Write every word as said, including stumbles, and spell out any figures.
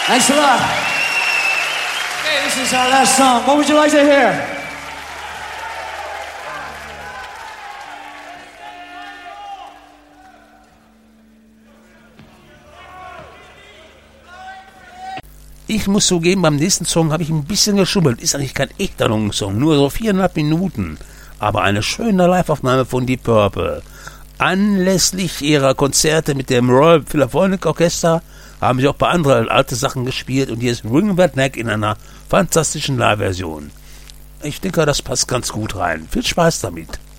Thanks a lot. Okay, this is our last song. What would you like to hear? Ich muss zugeben, beim nächsten Song habe ich ein bisschen geschummelt. Ist eigentlich kein echter Song, nur so viereinhalb Minuten. Aber eine schöne Live-Aufnahme von Deep Purple. Anlässlich ihrer Konzerte mit dem Royal Philharmonic Orchester haben sie auch ein paar andere alte Sachen gespielt. Und hier ist Ring That Neck in einer fantastischen Live-Version. Ich denke, das passt ganz gut rein. Viel Spaß damit.